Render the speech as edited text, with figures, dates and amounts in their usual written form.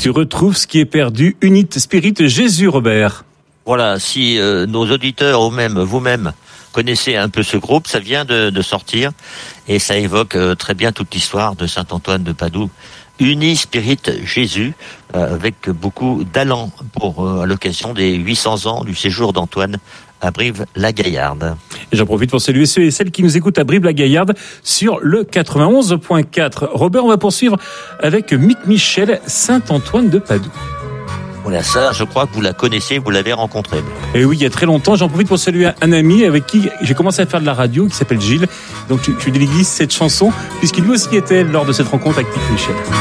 Tu retrouves ce qui est perdu, Unit Spirit Jésus, Robert. Voilà, si nos auditeurs ou même vous-même connaissez un peu ce groupe, ça vient de sortir et ça évoque très bien toute l'histoire de Saint-Antoine de Padoue. Uni Spirit Jésus, avec beaucoup d'allant à l'occasion des 800 ans du séjour d'Antoine à Brive-la-Gaillarde. Et j'en profite pour saluer ceux et celles qui nous écoutent à Brive-la-Gaillarde sur le 91.4. Robert, on va poursuivre avec Mick Michel, Saint-Antoine de Padoue. Voilà, ça, je crois que vous la connaissez, vous l'avez rencontrée. Et oui, il y a très longtemps, j'en profite pour saluer un ami avec qui j'ai commencé à faire de la radio, qui s'appelle Gilles. Donc, je lui dédie cette chanson, puisqu'il lui aussi était lors de cette rencontre avec Mick Michel.